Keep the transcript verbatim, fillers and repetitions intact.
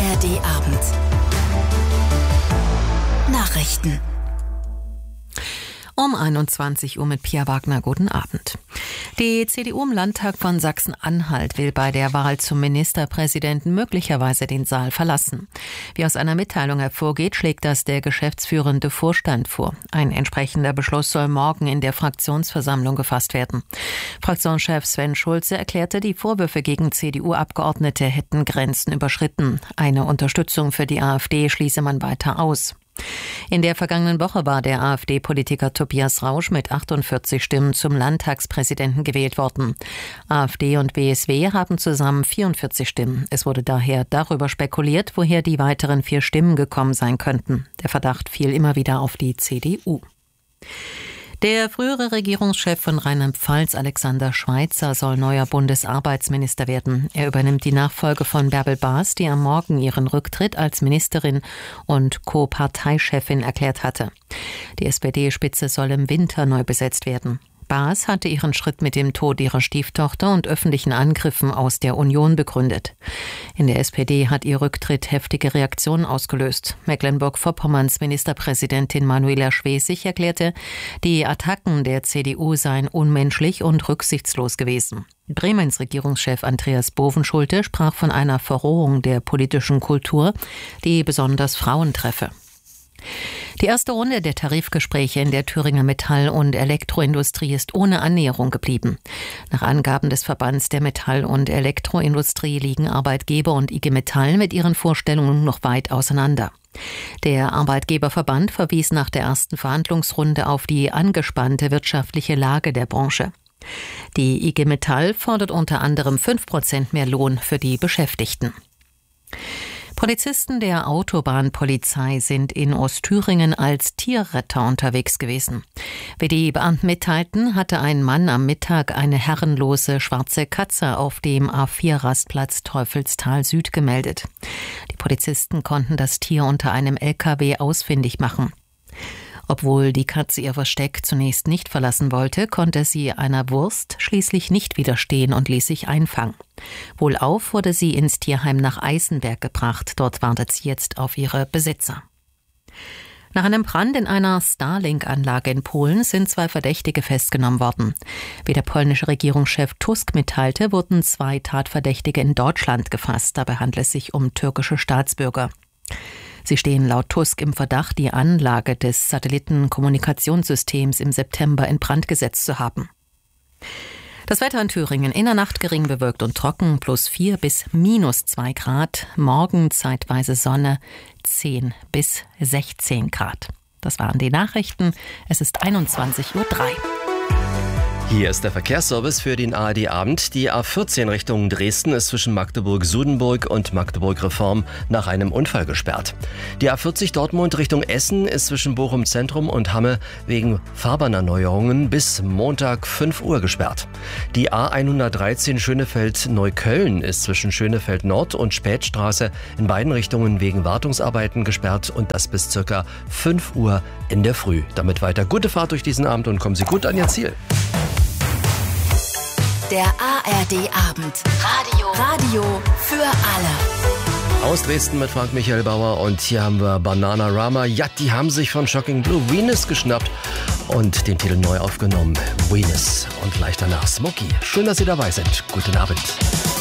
R D-Abend. Nachrichten. Um einundzwanzig Uhr mit Pia Wagner. Guten Abend. Die C D U im Landtag von Sachsen-Anhalt will bei der Wahl zum Ministerpräsidenten möglicherweise den Saal verlassen. Wie aus einer Mitteilung hervorgeht, schlägt das der geschäftsführende Vorstand vor. Ein entsprechender Beschluss soll morgen in der Fraktionsversammlung gefasst werden. Fraktionschef Sven Schulze erklärte, die Vorwürfe gegen C D U-Abgeordnete hätten Grenzen überschritten. Eine Unterstützung für die AfD schließe man weiter aus. In der vergangenen Woche war der AfD-Politiker Tobias Rausch mit achtundvierzig Stimmen zum Landtagspräsidenten gewählt worden. AfD und B S W haben zusammen vierundvierzig Stimmen. Es wurde daher darüber spekuliert, woher die weiteren vier Stimmen gekommen sein könnten. Der Verdacht fiel immer wieder auf die C D U. Der frühere Regierungschef von Rheinland-Pfalz, Alexander Schweitzer, soll neuer Bundesarbeitsminister werden. Er übernimmt die Nachfolge von Bärbel Baas, die am Morgen ihren Rücktritt als Ministerin und Co-Parteichefin erklärt hatte. Die S P D-Spitze soll im Winter neu besetzt werden. Baas hatte ihren Schritt mit dem Tod ihrer Stieftochter und öffentlichen Angriffen aus der Union begründet. In der S P D hat ihr Rücktritt heftige Reaktionen ausgelöst. Mecklenburg-Vorpommerns Ministerpräsidentin Manuela Schwesig erklärte, die Attacken der C D U seien unmenschlich und rücksichtslos gewesen. Bremens Regierungschef Andreas Bovenschulte sprach von einer Verrohung der politischen Kultur, die besonders Frauen treffe. Die erste Runde der Tarifgespräche in der Thüringer Metall- und Elektroindustrie ist ohne Annäherung geblieben. Nach Angaben des Verbands der Metall- und Elektroindustrie liegen Arbeitgeber und I G Metall mit ihren Vorstellungen noch weit auseinander. Der Arbeitgeberverband verwies nach der ersten Verhandlungsrunde auf die angespannte wirtschaftliche Lage der Branche. Die I G Metall fordert unter anderem fünf Prozent mehr Lohn für die Beschäftigten. Polizisten der Autobahnpolizei sind in Ostthüringen als Tierretter unterwegs gewesen. Wie die Beamten mitteilten, hatte ein Mann am Mittag eine herrenlose schwarze Katze auf dem A vier Rastplatz Teufelstal Süd gemeldet. Die Polizisten konnten das Tier unter einem L K W ausfindig machen. Obwohl die Katze ihr Versteck zunächst nicht verlassen wollte, konnte sie einer Wurst schließlich nicht widerstehen und ließ sich einfangen. Wohlauf wurde sie ins Tierheim nach Eisenberg gebracht. Dort wartet sie jetzt auf ihre Besitzer. Nach einem Brand in einer Starlink-Anlage in Polen sind zwei Verdächtige festgenommen worden. Wie der polnische Regierungschef Tusk mitteilte, wurden zwei Tatverdächtige in Deutschland gefasst. Dabei handelt es sich um türkische Staatsbürger. Sie stehen laut Tusk im Verdacht, die Anlage des Satellitenkommunikationssystems im September in Brand gesetzt zu haben. Das Wetter in Thüringen: in der Nacht gering bewölkt und trocken, plus vier bis minus zwei Grad. Morgen zeitweise Sonne, zehn bis sechzehn Grad. Das waren die Nachrichten. Es ist einundzwanzig Uhr drei. Hier ist der Verkehrsservice für den A R D-Abend. Die A vierzehn Richtung Dresden ist zwischen Magdeburg-Sudenburg und Magdeburg-Reform nach einem Unfall gesperrt. Die A vierzig Dortmund Richtung Essen ist zwischen Bochum Zentrum und Hamme wegen Fahrbahnerneuerungen bis Montag fünf Uhr gesperrt. Die A hundertdreizehn Schönefeld-Neukölln ist zwischen Schönefeld Nord und Spätstraße in beiden Richtungen wegen Wartungsarbeiten gesperrt und das bis circa fünf Uhr in der Früh. Damit weiter gute Fahrt durch diesen Abend und kommen Sie gut an Ihr Ziel. Der A R D-Abend. Radio. Radio für alle. Aus Dresden mit Frank Michael Bauer und hier haben wir Bananarama. Ja, die haben sich von Shocking Blue Venus geschnappt und den Titel neu aufgenommen. Venus und gleich danach Smokey. Schön, dass Sie dabei sind. Guten Abend.